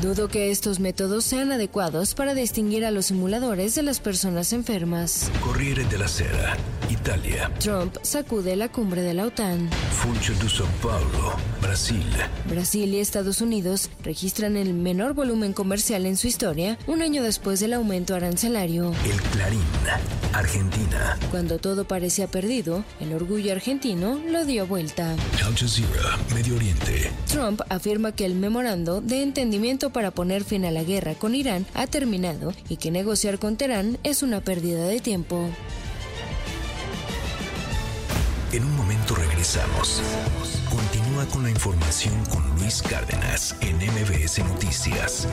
Dudo que estos métodos sean adecuados para distinguir a los simuladores de las personas enfermas. Corriere della Sera, Italia. Trump sacude la cumbre de la OTAN. Funcho de São Paulo, Brasil. Brasil y Estados Unidos registran el menor volumen comercial en su historia, un año después del aumento arancelario. El Clarín, Argentina. Cuando todo parecía perdido, el orgullo argentino lo dio vuelta. Al Jazeera, Medio Oriente. Trump afirma que el memorando de entendimiento para poner fin a la guerra con Irán ha terminado y que negociar con Teherán es una pérdida de tiempo. En un momento regresamos. Continúa con la información con Luis Cárdenas en MBS Noticias.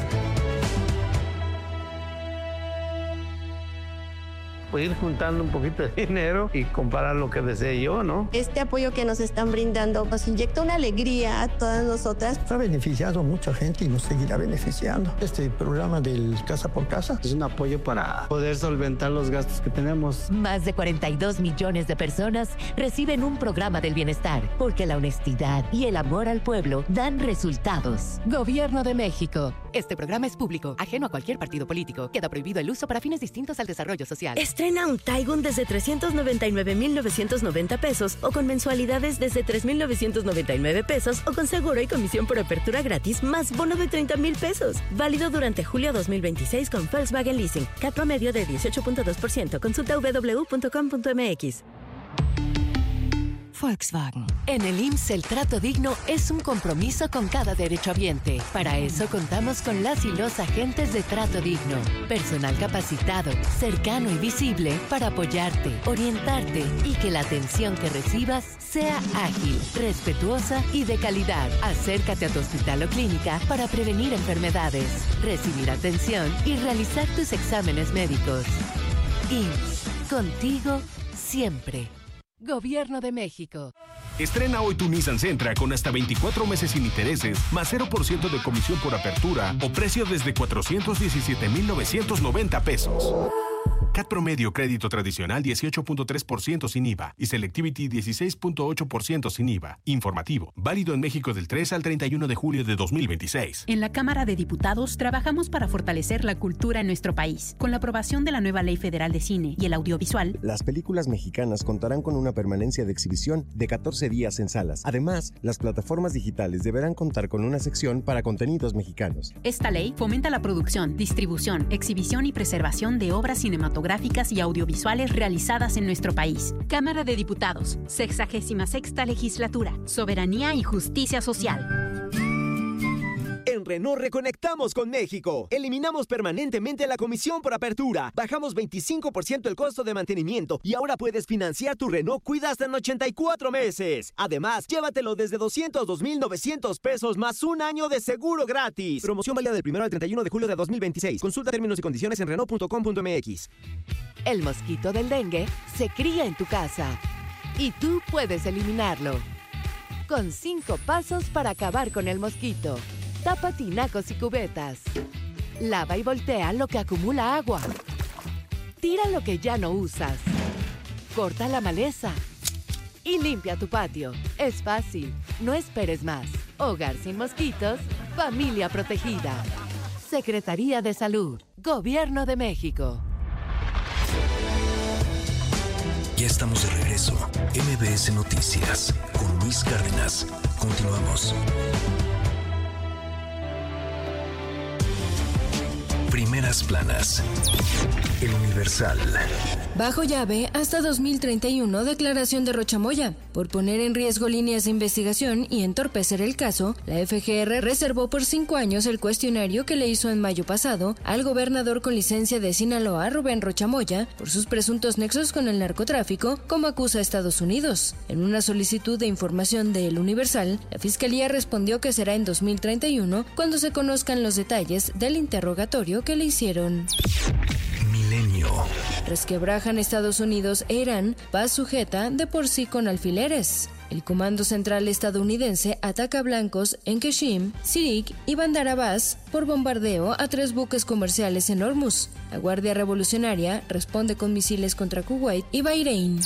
Pues ir juntando un poquito de dinero y comprar lo que desee yo, ¿no? Este apoyo que nos están brindando nos inyecta una alegría a todas nosotras. Ha beneficiado a mucha gente y nos seguirá beneficiando. Este programa del Casa por Casa es un apoyo para poder solventar los gastos que tenemos. Más de 42 millones de personas reciben un programa del bienestar porque la honestidad y el amor al pueblo dan resultados. Gobierno de México. Este programa es público, ajeno a cualquier partido político. Queda prohibido el uso para fines distintos al desarrollo social. Estrena un Taigun desde 399,990 pesos o con mensualidades desde 3,999 pesos o con seguro y comisión por apertura gratis más bono de 30,000 pesos. Válido durante julio 2026 con Volkswagen Leasing. CAT promedio de 18.2%. Consulta www.com.mx. Volkswagen. En el IMSS el trato digno es un compromiso con cada derechohabiente. Para eso contamos con las y los agentes de trato digno. Personal capacitado, cercano y visible para apoyarte, orientarte y que la atención que recibas sea ágil, respetuosa y de calidad. Acércate a tu hospital o clínica para prevenir enfermedades, recibir atención y realizar tus exámenes médicos. IMSS, contigo siempre. Gobierno de México. Estrena hoy tu Nissan Sentra con hasta 24 meses sin intereses, más 0% de comisión por apertura o precio desde 417,990 pesos. CAT promedio crédito tradicional 18.3% sin IVA y Selectivity 16.8% sin IVA. Informativo, válido en México del 3 al 31 de julio de 2026. En la Cámara de Diputados trabajamos para fortalecer la cultura en nuestro país. Con la aprobación de la nueva Ley Federal de Cine y el Audiovisual, las películas mexicanas contarán con una permanencia de exhibición de 14 días en salas. Además, las plataformas digitales deberán contar con una sección para contenidos mexicanos. Esta ley fomenta la producción, distribución, exhibición y preservación de obras cinematográficas y audiovisuales realizadas en nuestro país. Cámara de Diputados, 66ª Legislatura, Soberanía y Justicia Social. En Renault reconectamos con México. Eliminamos permanentemente la comisión por apertura. Bajamos 25% el costo de mantenimiento y ahora puedes financiar tu Renault Cuida hasta en 84 meses. Además, llévatelo desde 202,900 pesos más un año de seguro gratis. Promoción válida del 1 al 31 de julio de 2026. Consulta términos y condiciones en Renault.com.mx. El mosquito del dengue se cría en tu casa y tú puedes eliminarlo. Con 5 pasos para acabar con el mosquito. Tapa tinacos y cubetas. Lava y voltea lo que acumula agua. Tira lo que ya no usas. Corta la maleza. Y limpia tu patio. Es fácil. No esperes más. Hogar sin mosquitos. Familia protegida. Secretaría de Salud. Gobierno de México. Ya estamos de regreso. MBS Noticias con Luis Cárdenas. Continuamos. Primeras planas. El Universal. Bajo llave hasta 2031, declaración de Rocha Moya. Por poner en riesgo líneas de investigación y entorpecer el caso, la FGR reservó por 5 años el cuestionario que le hizo en mayo pasado al gobernador con licencia de Sinaloa, Rubén Rocha Moya, por sus presuntos nexos con el narcotráfico, como acusa a Estados Unidos. En una solicitud de información de El Universal, la Fiscalía respondió que será en 2031 cuando se conozcan los detalles del interrogatorio que le hicieron. Milenio. Resquebrajan Estados Unidos e Irán, paz sujeta de por sí con alfileres. El Comando Central estadounidense ataca blancos en Qassim, Sirik y Bandar Abbas por bombardeo a 3 buques comerciales en Hormuz. La Guardia Revolucionaria responde con misiles contra Kuwait y Bahrein.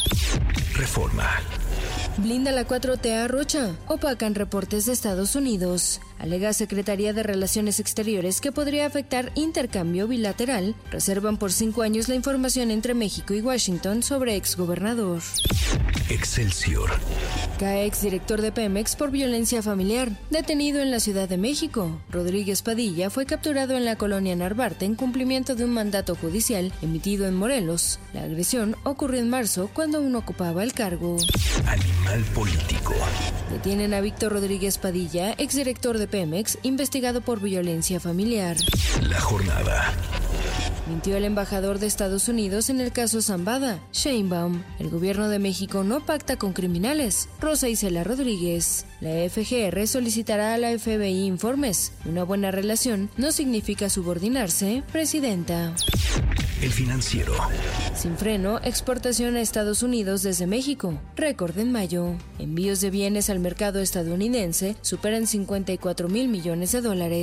Reforma. Blinda la 4T a Rocha. Opacan reportes de Estados Unidos. alega Secretaría de Relaciones Exteriores que podría afectar intercambio bilateral. Reservan por 5 años la información entre México y Washington sobre exgobernador. Excelsior. Cae exdirector de Pemex por violencia familiar. Detenido en la Ciudad de México. Rodríguez Padilla fue capturado en la colonia Narvarte en cumplimiento de un mandato judicial emitido en Morelos. La agresión ocurrió en marzo cuando aún ocupaba el cargo. Animal político. Detienen a Víctor Rodríguez Padilla, exdirector de Pemex, investigado por violencia familiar. La jornada. Mintió el embajador de Estados Unidos en el caso Zambada, Sheinbaum. El gobierno de México no pacta con criminales. Rosa Isela Rodríguez. La FGR solicitará a la FBI informes. Una buena relación no significa subordinarse, presidenta. El Financiero. Sin freno, exportación a Estados Unidos desde México. Récord en mayo. Envíos de bienes al mercado estadounidense superan $54,000 millones.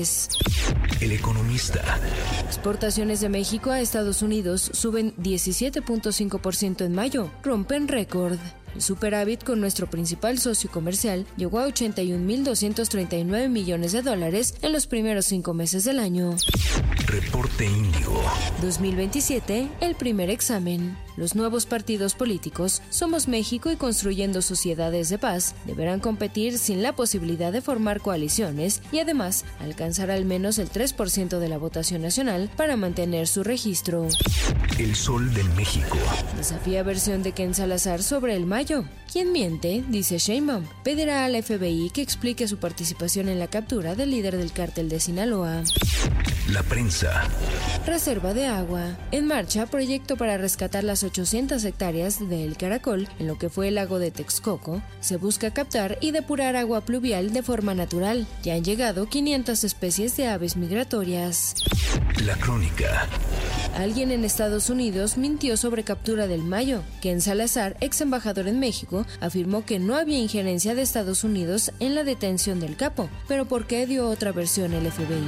El Economista. Exportaciones de México a Estados Unidos suben 17.5% en mayo. Rompen récord. El superávit con nuestro principal socio comercial llegó a $81,239 millones en los primeros 5 meses del año. Reporte Índigo. 2027, el primer examen. Los nuevos partidos políticos, Somos México y Construyendo Sociedades de Paz, deberán competir sin la posibilidad de formar coaliciones y además alcanzar al menos el 3% de la votación nacional para mantener su registro. El Sol de México. Desafía versión de Ken Salazar sobre el mayo. ¿Quién miente?, dice Sheinbaum. Pedirá a la FBI que explique su participación en la captura del líder del cártel de Sinaloa. La prensa. Reserva de agua. En marcha, proyecto para rescatar las 800 hectáreas de El Caracol, en lo que fue el lago de Texcoco. Se busca captar y depurar agua pluvial de forma natural. Ya han llegado 500 especies de aves migratorias. La crónica. Alguien en Estados Unidos mintió sobre captura del mayo. Ken Salazar, ex embajador en México, afirmó que no había injerencia de Estados Unidos en la detención del capo. ¿Pero por qué dio otra versión el FBI?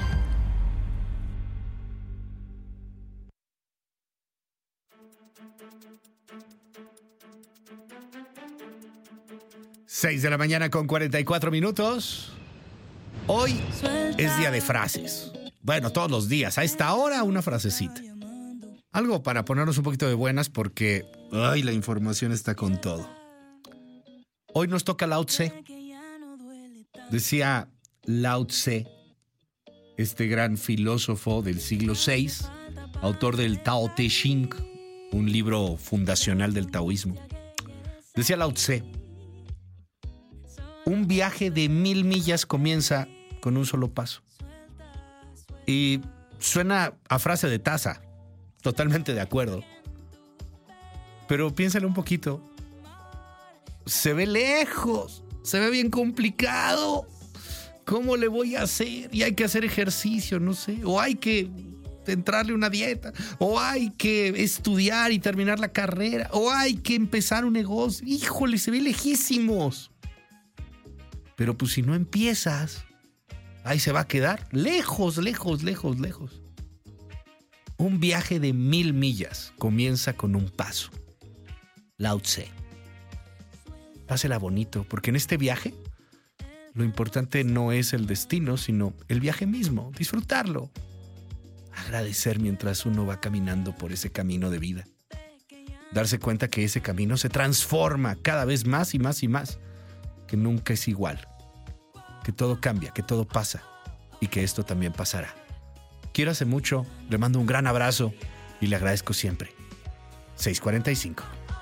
Seis de la mañana con 44 minutos. Hoy es día de frases. Bueno, todos los días. A esta hora, una frasecita. Algo para ponernos un poquito de buenas porque la información está con todo. Hoy nos toca Lao Tse. Decía Lao Tse, este gran filósofo del siglo VI, autor del Tao Te Ching, un libro fundacional del taoísmo. Decía Lao Tse: un viaje de 1000 millas comienza con un solo paso. Y suena a frase de taza. Totalmente de acuerdo. Pero piénsale un poquito. Se ve lejos. Se ve bien complicado. ¿Cómo le voy a hacer? Y hay que hacer ejercicio, no sé. O hay que entrarle una dieta. O hay que estudiar y terminar la carrera. O hay que empezar un negocio. Híjole, se ve lejísimos. Pero pues si no empiezas, ahí se va a quedar lejos, lejos, lejos, lejos. Un viaje de 1000 millas comienza con un paso. Lao Tse. Pásela bonito, porque en este viaje lo importante no es el destino, sino el viaje mismo, disfrutarlo. Agradecer mientras uno va caminando por ese camino de vida. Darse cuenta que ese camino se transforma cada vez más y más y más. Que nunca es igual, que todo cambia, que todo pasa y que esto también pasará. Quiero hace mucho, le mando un gran abrazo y le agradezco siempre. 6:45.